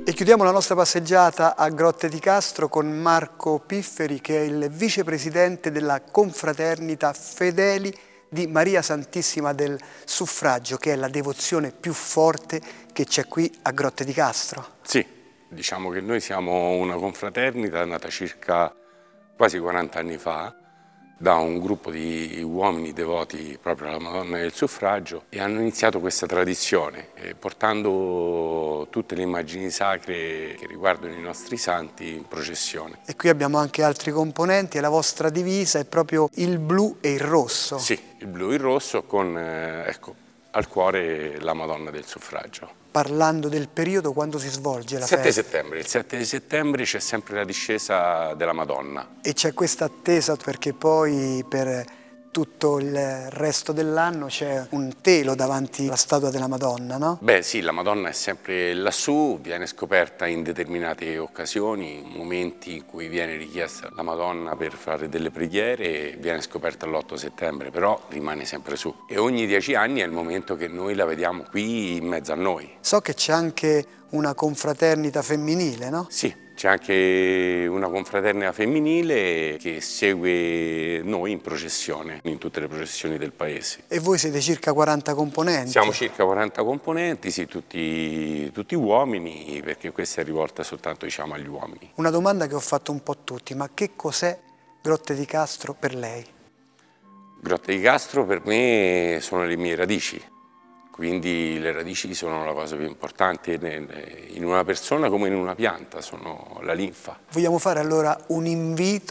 E chiudiamo la nostra passeggiata a Grotte di Castro con Marco Pifferi, che è il vicepresidente della confraternita Fedeli di Maria Santissima del Suffragio, che è la devozione più forte che c'è qui a Grotte di Castro. Sì, diciamo che noi siamo una confraternita nata circa quasi 40 anni fa da un gruppo di uomini devoti proprio alla Madonna del Suffragio, e hanno iniziato questa tradizione portando tutte le immagini sacre che riguardano i nostri santi in processione. E qui abbiamo anche altri componenti, e la vostra divisa è proprio il blu e il rosso. Sì, il blu e il rosso con ecco, al cuore la Madonna del Suffragio. Parlando del periodo, quando si svolge la 7 festa? settembre. Il 7 settembre c'è sempre la discesa della Madonna. E c'è questa attesa perché poi per tutto il resto dell'anno c'è un telo davanti alla statua della Madonna, no? Beh sì, la Madonna è sempre lassù, viene scoperta in determinate occasioni, momenti in cui viene richiesta la Madonna per fare delle preghiere, viene scoperta l'8 settembre, però rimane sempre su. E ogni 10 anni è il momento che noi la vediamo qui in mezzo a noi. So che c'è anche una confraternita femminile, no? Sì. C'è anche una confraternita femminile che segue noi in processione, in tutte le processioni del paese. E voi siete circa 40 componenti? Siamo circa 40 componenti, sì, tutti uomini, perché questa è rivolta soltanto, diciamo, agli uomini. Una domanda che ho fatto un po' a tutti, ma che cos'è Grotte di Castro per lei? Grotte di Castro per me sono le mie radici. Quindi le radici sono la cosa più importante in una persona come in una pianta, sono la linfa. Vogliamo fare allora un invito